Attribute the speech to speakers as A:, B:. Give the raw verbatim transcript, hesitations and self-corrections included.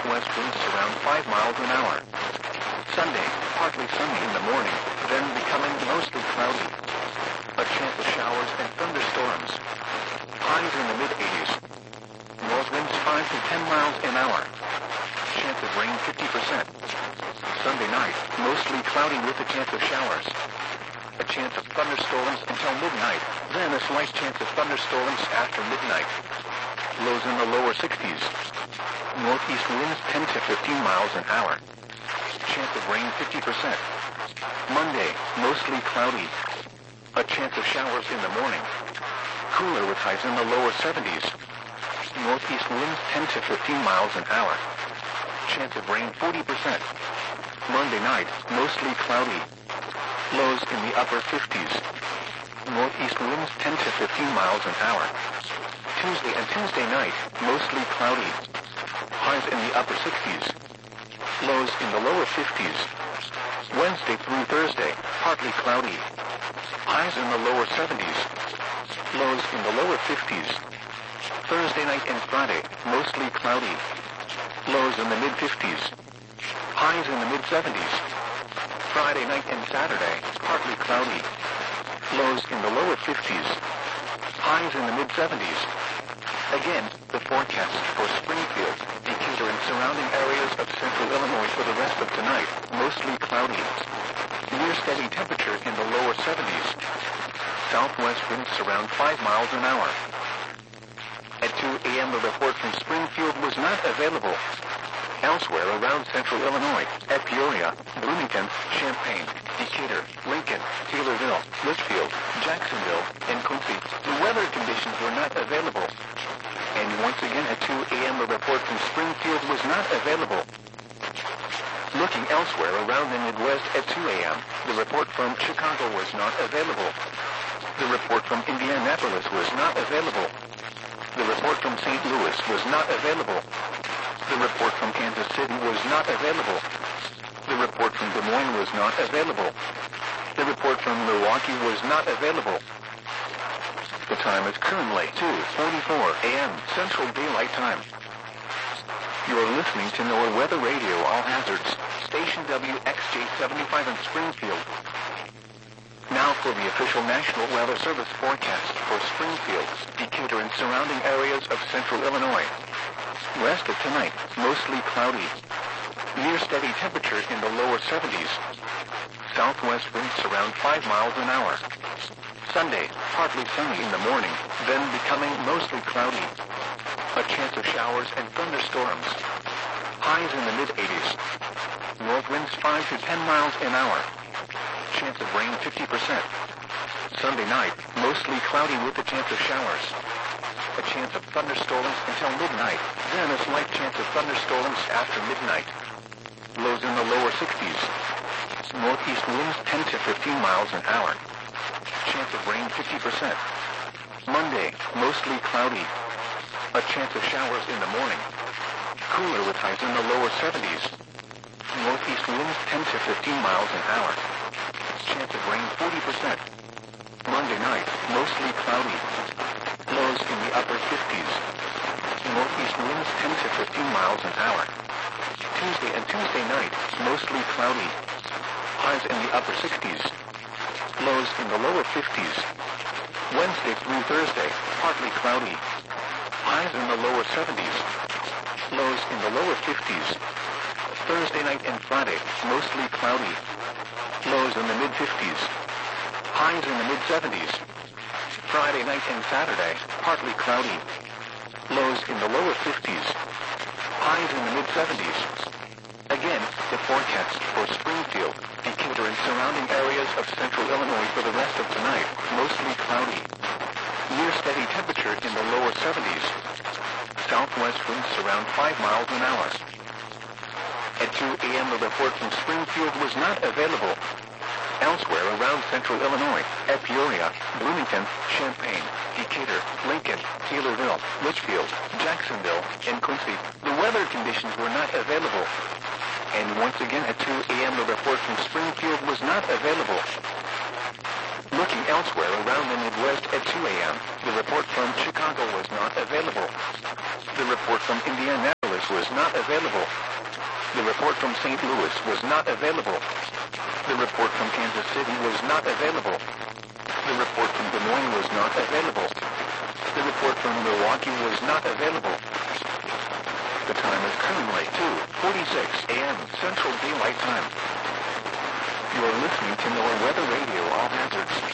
A: southwest winds around five miles an hour. Sunday, partly sunny in the morning, then becoming mostly cloudy. A chance of showers and thunderstorms. Highs in the mid-eighties. North winds five to ten miles an hour. Chance of rain fifty percent. Sunday night, mostly cloudy with a chance of showers. A chance of thunderstorms until midnight, then a slight chance of thunderstorms after midnight. Lows in the lower sixties. Northeast winds ten to fifteen miles an hour. Chance of rain fifty percent. Monday, mostly cloudy. A chance of showers in the morning. Cooler with highs in the lower seventies. Northeast winds ten to fifteen miles an hour. Chance of rain forty percent. Monday night, mostly cloudy. Lows in the upper fifties. Northeast winds ten to fifteen miles an hour. Tuesday and Tuesday night, mostly cloudy. Highs in the upper sixties. Lows in the lower fifties. Wednesday through Thursday, partly cloudy. Highs in the lower seventies. Lows in the lower fifties. Thursday night and Friday, mostly cloudy. Lows in the mid-fifties. Highs in the mid-seventies. Friday night and Saturday, partly cloudy. Lows in the lower fifties. Highs in the mid-seventies. Again, the forecast for Springfield, Decatur and surrounding areas of central Illinois for the rest of tonight, mostly cloudy. Near steady temperature in the lower seventies. Southwest winds around five miles an hour. At two a m the report from Springfield was not available. Elsewhere around central Illinois, at Peoria, Bloomington, Champaign, Decatur, Lincoln, Taylorville, Litchfield, Jacksonville, and Quincy, the weather conditions were not available. And once again at two a m the report from Springfield was not available. Looking elsewhere around the Midwest at two a m, the report from Chicago was not available. The report from Indianapolis was not available. The report from Saint Louis was not available. The report from Kansas City was not available. The report from Des Moines was not available. The report from Milwaukee was not available. The time is currently two forty-four a m Central Daylight Time. You're listening to NOAA Weather Radio All Hazards, station W X J seventy-five in Springfield. Now for the official National Weather Service forecast for Springfield, Decatur and surrounding areas of central Illinois. West of tonight, mostly cloudy. Near steady temperature in the lower seventies. Southwest winds around five miles an hour. Sunday, partly sunny in the morning, then becoming mostly cloudy. A chance of showers and thunderstorms. Highs in the mid-eighties. North winds five to ten miles an hour. Chance of rain fifty percent. Sunday night, mostly cloudy with a chance of showers. A chance of thunderstorms until midnight, then a slight chance of thunderstorms after midnight. Lows in the lower sixties. Northeast winds ten to fifteen miles an hour. Chance of rain fifty percent. Monday, mostly cloudy. A chance of showers in the morning. Cooler with highs in the lower seventies. Northeast winds ten to fifteen miles an hour. Chance of rain forty percent. Monday night, mostly cloudy. Lows in the upper fifties. Northeast winds ten to fifteen miles an hour. Tuesday and Tuesday night, mostly cloudy. Highs in the upper sixties. Lows in the lower fifties. Wednesday through Thursday, partly cloudy. Highs in the lower seventies. Lows in the lower fifties. Thursday night and Friday, mostly cloudy. Lows in the mid-fifties. Highs in the mid-seventies. Friday night and Saturday, partly cloudy. Lows in the lower fifties. Highs in the mid-seventies. Again, the forecast for Springfield, Decatur and surrounding areas of central Illinois for the rest of tonight, mostly cloudy. Near steady temperature in the lower seventies. Southwest winds around five miles an hour. At two a m the report from Springfield was not available. Elsewhere around central Illinois, at Peoria, Bloomington, Champaign, Decatur, Lincoln, Taylorville, Litchfield, Jacksonville, and Quincy, the weather conditions were not available. And once again at two a m the report from Springfield was not available. Looking elsewhere around the Midwest at two a m, the report from Chicago was not available. The report from Indianapolis Angeles was not available. The report from Saint Louis was not available. The report from Kansas City was not available. The report from Des Moines was not available. The report from Milwaukee was not available. The time is currently two forty-six a m Central Daylight Time. You are listening to NOAA Weather Radio, all hazards.